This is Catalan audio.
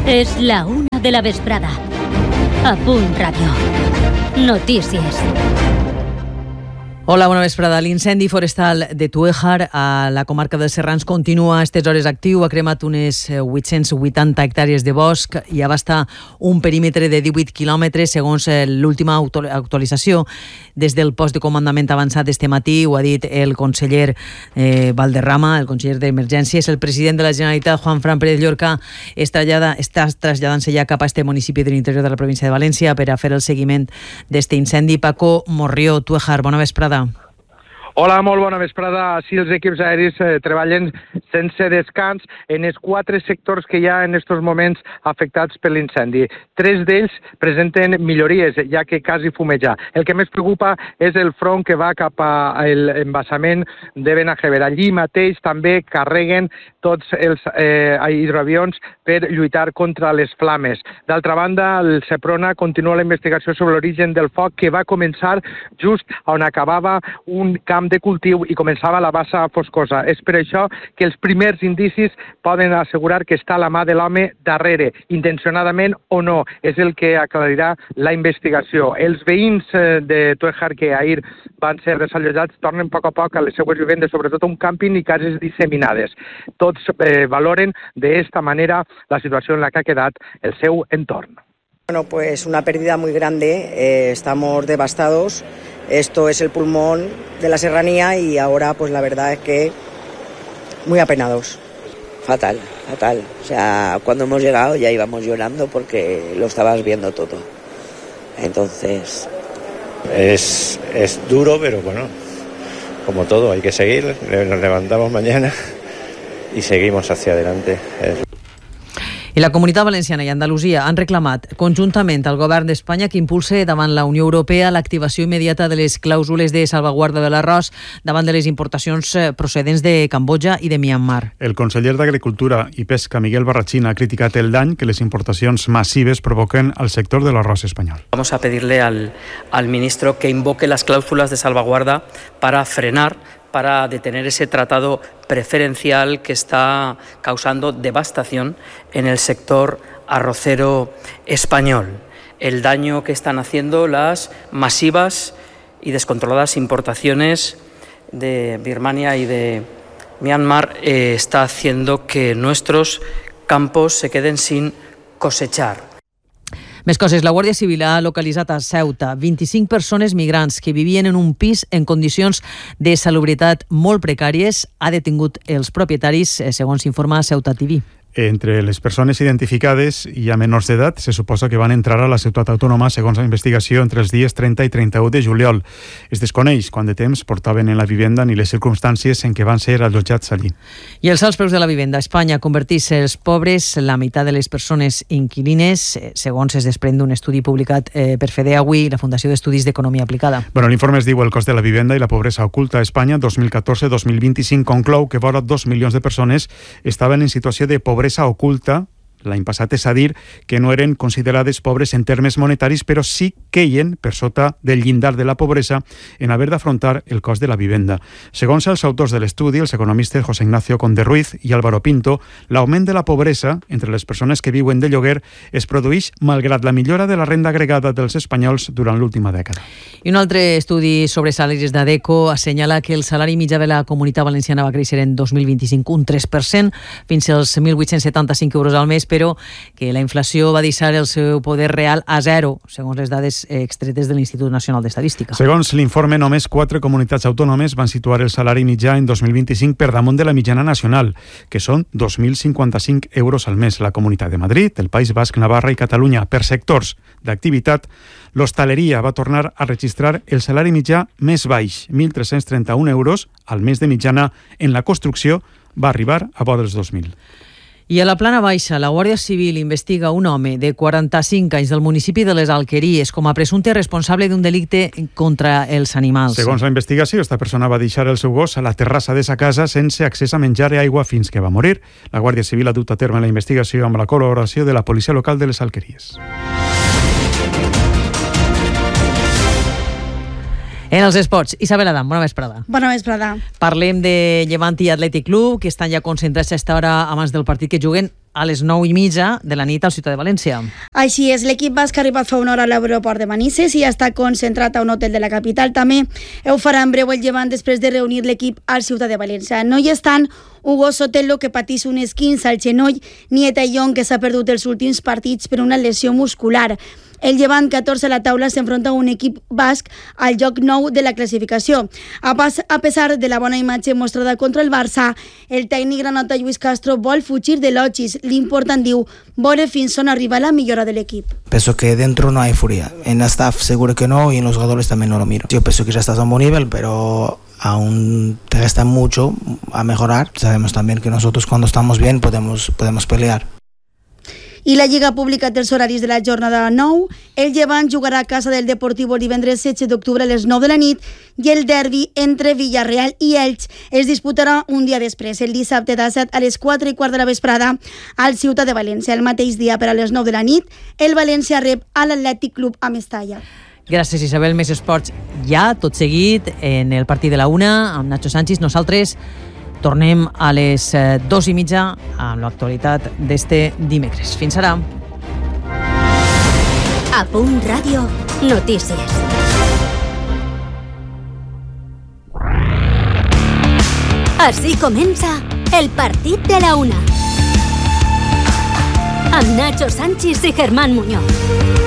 És la 1 de la vesprada. A Punt Ràdio. Notícies. Hola, bona vesprada. L'incendi forestal de Tuéjar a la comarca dels Serrans continua a aquestes hores actiu. Ha cremat unes 880 hectàrees de bosc i abasta un perímetre de 18 quilòmetres, segons l'última actualització des del post de comandament avançat este matí. Ho ha dit el conseller Valderrama, el conseller d'Emergències. El president de la Generalitat, Juanfran Pérez Llorca, està traslladant-se ja cap a este municipi de l'interior de la província de València per a fer el seguiment d'este incendi. Paco Morrió, Tuéjar, bona vesprada. Hola, molt bona vesprada. Així els equips aeris treballen sense descans en els 4 sectors que hi ha en aquests moments afectats per l'incendi. 3 d'ells presenten millories, ja que quasi fumeja. El que més preocupa és el front que va cap a l'embassament de Benajever. Allí mateix també carreguen tots els hidroavions per lluitar contra les flames. D'altra banda, el Seprona continua la investigació sobre l'origen del foc, que va començar just on acabava un camp de cultiu i començava la bassa foscosa. És per això que els primers indicis poden assegurar que està la mà de l'home darrere, intencionadament o no. És el que aclarirà la investigació. Els veïns de Tuéjar, que ahir van ser desallotjats, tornen a poc a les seues vivendes, sobretot a un càmping i cases disseminades. Tots valoren d'esta manera la situació en la que ha quedat el seu entorn. Bueno, pues una pérdida muy grande, estamos devastados. Esto es el pulmón de la serranía y ahora pues la verdad es que muy apenados. Fatal. O sea, cuando hemos llegado ya íbamos llorando porque lo estabas viendo todo. Entonces... Es duro, pero bueno, como todo, hay que seguir. Nos levantamos mañana y seguimos hacia adelante. I la Comunitat Valenciana i Andalusia han reclamat conjuntament al govern d'Espanya que impulse davant la Unió Europea l'activació immediata de les clàusules de salvaguarda de l'arròs davant de les importacions procedents de Cambodja i de Myanmar. El conseller d'Agricultura i Pesca, Miguel Barrachín, ha criticat el dany que les importacions massives provoquen al sector de l'arròs espanyol. Vamos a pedirle al ministro que invoque las cláusulas de salvaguarda para frenar, para detener ese tratado preferencial que está causando devastación en el sector arrocero español. El daño que están haciendo las masivas y descontroladas importaciones de Birmania y de Myanmar está haciendo que nuestros campos se queden sin cosechar. Més coses. La Guàrdia Civil ha localitzat a Ceuta 25 persones migrants que vivien en un pis en condicions de salubritat molt precàries. Ha detingut els propietaris, segons informa Ceuta TV. Entre les persones identificades hi ha menors d'edat. Se suposa que van entrar a la ciutat autònoma, segons la investigació, entre els dies 30 i 31 de juliol. Es desconeix quant de temps portaven en la vivenda ni les circumstàncies en què van ser allotjats allí. I els alts preus de la vivenda. Espanya converteix els pobres la meitat de les persones inquilines, segons es desprèn d'un estudi publicat per FEDEAWI i la Fundació d'Estudis d'Economia Aplicada. L'informe es diu El cost de la vivenda i la pobresa oculta a Espanya 2014-2025. Conclou que vora 2 milions de persones estaven en situació de pobresa oculta l'any passat, és a dir, que no eren considerades pobres en termes monetaris, però sí queien per sota del llindar de la pobresa en haver d'afrontar el cost de la vivenda. Segons els autors de l'estudi, els economistes José Ignacio Conde Ruiz i Álvaro Pinto, l'augment de la pobresa entre les persones que viuen de lloguer es produeix malgrat la millora de la renda agregada dels espanyols durant l'última dècada. I un altre estudi sobre salaris d'ADECO assenyala que el salari mitjà de la Comunitat Valenciana va créixer en 2025 un 3%, fins als 1.875 euros al mes, però que la inflació va deixar el seu poder real a zero, segons les dades extretes de l'Institut Nacional d'Estadística. Segons l'informe, només 4 comunitats autònomes van situar el salari mitjà en 2025 per damunt de la mitjana nacional, que són 2.055 euros al mes. La Comunitat de Madrid, el País Basc, Navarra i Catalunya. Per sectors d'activitat, l'hostaleria va tornar a registrar el salari mitjà més baix, 1.331 euros al mes de mitjana. En la construcció va arribar a vora dels 2.000. I a la Plana Baixa, la Guàrdia Civil investiga un home de 45 anys del municipi de les Alqueries com a presumpte responsable d'un delicte contra els animals. Segons la investigació, esta persona va deixar el seu gos a la terrassa de sa casa sense accés a menjar i aigua fins que va morir. La Guàrdia Civil ha dut a terme la investigació amb la col·laboració de la policia local de les Alqueries. En els esports, Isabel Adam, bona vesprada. Bona vesprada. Parlem de Llevant i Atlètic Club, que estan ja concentrats a esta hora abans del partit que juguen a les 9:30 de la nit al Ciutat de València. Així és, l'equip basc ha arribat fa una hora a l'aeroport de Manises i està concentrat a un hotel de la capital. També ho farà en breu el Llevant després de reunir l'equip al Ciutat de València. No hi estan Hugo Sotelo, que patís un esquinç al genoll, ni Etayón, que s'ha perdut els últims partits per una lesió muscular. El Llevant, 14 a la taula, s'enfronta a un equip basc al lloc 9 de la classificació. A pesar de la bona imatge mostrada contra el Barça, el tècnic granota Lluís Castro vol fugir de l'Ochis. L'important, diu, veure fins on arriba la millora del equipo. Pienso que dentro no hay furia. En la staff seguro que no y en los jugadores también no lo miro. Yo pienso que ya estás a un buen nivel, pero aún te resta mucho a mejorar. Sabemos también que nosotros cuando estamos bien podemos pelear. I la Lliga publica els horaris de la jornada 9. El Llevant jugarà a casa del Deportivo el divendres 16 d'octubre a les 9 de la nit i el derbi entre Villarreal i Elx es disputarà un dia després, el dissabte 17 a les 4:15 de la vesprada al Ciutat de València. El mateix dia, per a les 9 de la nit, el València rep a l'Atlètic Club a Mestalla. Gràcies, Isabel. Més esports ja, tot seguit, en el partit de la 1, amb Nacho Sánchez. Nosaltres tornem a les 2:30 amb l'actualitat d'este dimecres. Fins ara. A Punt Ràdio, notícies. Així comença el partit de la 1. Amb Nacho Sánchez i Germán Muñoz.